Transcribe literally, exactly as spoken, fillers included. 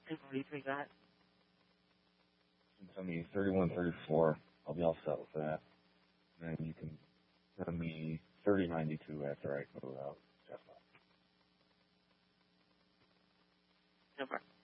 And what do you think that? You can send me thirty-one thirty-four. I'll be all set with that. And then you can send me thirty ninety-two after I move out. No problem.